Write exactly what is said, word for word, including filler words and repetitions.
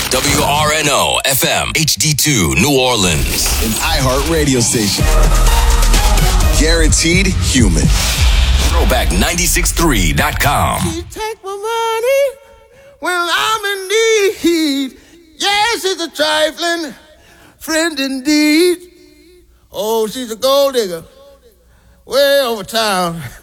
W R N O F M H D two New Orleans. An iHeart radio station. Guaranteed human. Throwback nine six three dot com. She take my money when I'm in need. Yes, it's a trifling friend indeed. Oh, she's a gold digger way over town.